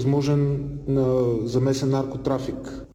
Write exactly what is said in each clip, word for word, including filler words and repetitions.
Възможен замесен наркотрафик.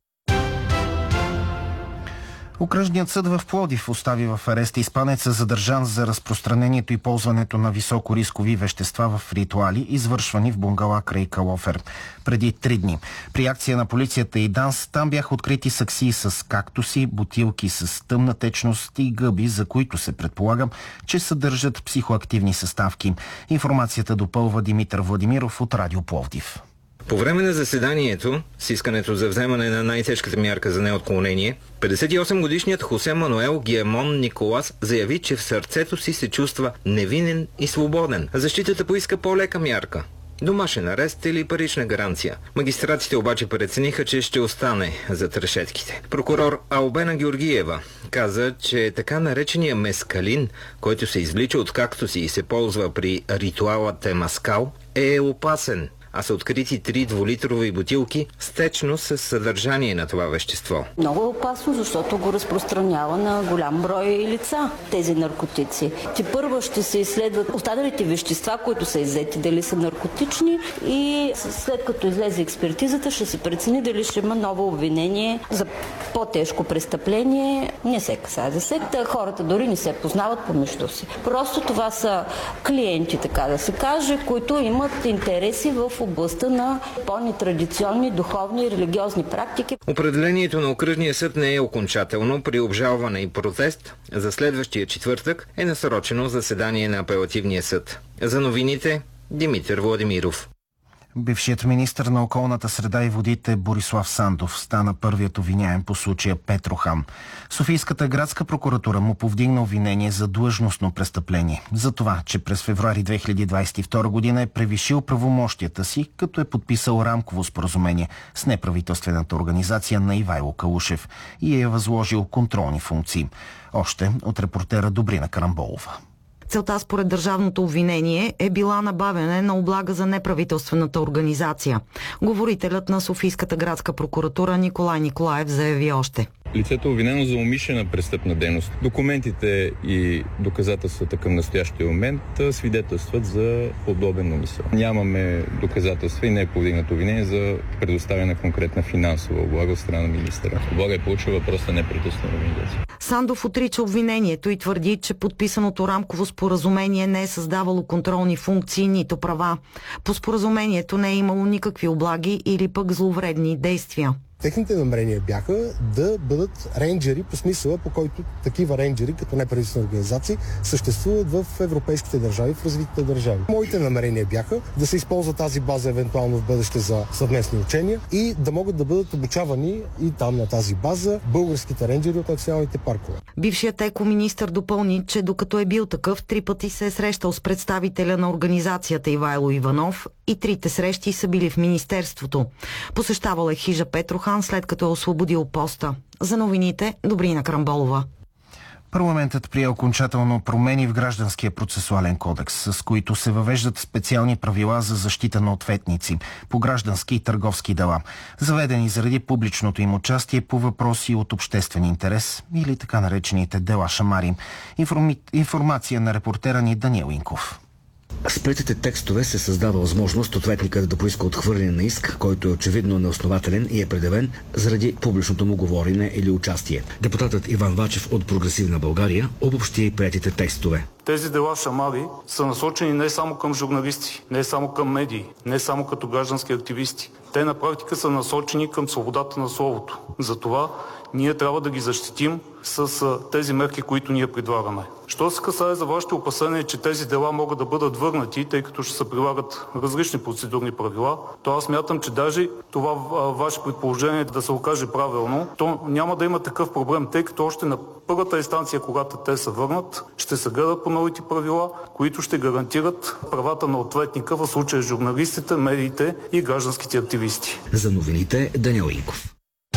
Окръжният съд в Пловдив остави в арест испанеца, задържан за разпространението и ползването на високорискови вещества в ритуали, извършвани в бунгала край Калофер преди три дни. При акция на полицията и ДАНС там бяха открити саксии с кактуси, бутилки с тъмна течност и гъби, за които се предполага, че съдържат психоактивни съставки. Информацията допълва Димитър Владимиров от Радио Пловдив. По време на заседанието, с искането за вземане на най-тежката мярка за неотклонение, петдесет и осем годишният Хосе Мануел Гиемон Николас заяви, че в сърцето си се чувства невинен и свободен. Защитата поиска по-лека мярка – домашен арест или парична гаранция. Магистратите обаче прецениха, че ще остане зад решетките. Прокурор Албена Георгиева каза, че така наречения мескалин, който се извлича от кактуси и се ползва при ритуала темаскал, е опасен, а са открити три двулитрови бутилки с течност с съдържание на това вещество. Много е опасно, защото го разпространява на голям брой лица, тези наркотици. Тепърва ще се изследват останалите вещества, които са иззети, дали са наркотични, и след като излезе експертизата, ще се прецени дали ще има ново обвинение за по-тежко престъпление. Не се касае за секта, хората дори не се познават помежду си. Просто това са клиенти, така да се каже, които имат интереси в областта на по-нетрадиционни духовни и религиозни практики. Определението на окръжния съд не е окончателно. При обжалване и протест за следващия четвъртък е насрочено заседание на апелативния съд. За новините Димитър Владимиров. Бившият министър на околната среда и водите Борислав Сандов стана първият обвиняем по случая Петрохан. Софийската градска прокуратура му повдигна обвинение за длъжностно престъпление. За това, че през февруари две хиляди двадесет и втора година е превишил правомощията си, като е подписал рамково споразумение с неправителствената организация на Ивайло Калушев и е възложил контролни функции. Още от репортера Добрина Карамболова. Целта според държавното обвинение е била набавяне на облага за неправителствената организация. Говорителят на Софийската градска прокуратура Николай Николаев заяви още. Лицето е обвинено за умишлена престъпна дейност. Документите и доказателствата към настоящия момент свидетелстват за подобен умисъл. Нямаме доказателства и не е повдигнато обвинение за предоставяне на конкретна финансова облага от страна на министъра. Облага е получила просто неправителствена организация. Сандов отрича обвинението и твърди, че подписаното рамково споразумение не е създавало контролни функции, нито права. По споразумението не е имало никакви облаги или пък зловредни действия. Техните намерения бяха да бъдат рейнджери по смисъла, по който такива рейнджери, като неправителствени организации, съществуват в европейските държави, в развитите държави. Моите намерения бяха да се използва тази база евентуално в бъдеще за съвместни учения и да могат да бъдат обучавани и там на тази база българските рейнджери от националните паркове. Бившият екоминистър допълни, че докато е бил такъв, три пъти се е срещал с представителя на организацията Ивайло Иванов и трите срещи са били в министерството. Посещавал е хижа Петрохан, след като е освободил поста. За новините Добрина Крамболова. Парламентът прие окончателно промени в Гражданския процесуален кодекс, с които се въвеждат специални правила за защита на ответници по граждански и търговски дела, заведени заради публичното им участие по въпроси от обществен интерес или така наречените дела шамари. Информи... Информация на репортера ни Даниел Инков. С приетите текстове се създава възможност ответникът да поиска отхвърляне на иск, който е очевидно неоснователен и е предявен заради публичното му говорене или участие. Депутатът Иван Вачев от Прогресивна България обобщи приетите текстове. Тези дела шамари са насочени не само към журналисти, не само към медии, не само като граждански активисти. Те на практика са насочени към свободата на словото. Затова ние трябва да ги защитим с тези мерки, които ние предлагаме. Що се касае за вашите опасения, че тези дела могат да бъдат върнати, тъй като ще се прилагат различни процедурни правила, то аз мятам, че даже това ваше предположение да се окаже правилно, то няма да има такъв проблем, тъй като още на първата инстанция, когато те се върнат, ще се гледат по новите правила, които ще гарантират правата на ответника, в случая журналистите, медиите и гражданските активисти. За новините Даниел Инков.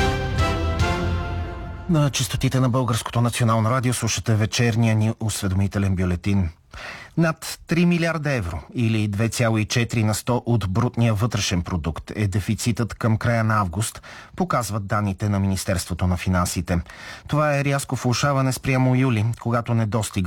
На честотите на Българското национално радио слушате вечерния ни осведомителен бюлетин. Над три милиарда евро или две цяло и четири на сто от брутния вътрешен продукт е дефицитът към края на август, показват данните на Министерството на финансите. Това е рязко влошаване спрямо юли, когато недостигът